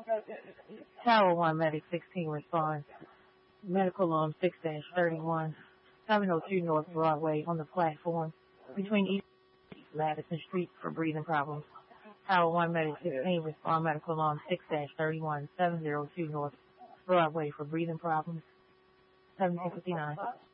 Tower 1, Medic 16 responds. Medical alarm 6-31. 702 North Broadway on the platform between East and Madison Street for breathing problems. Tower 1, Medic 16 respond. Medical alarm 6-31. 702 North Broadway for breathing problems. 1759.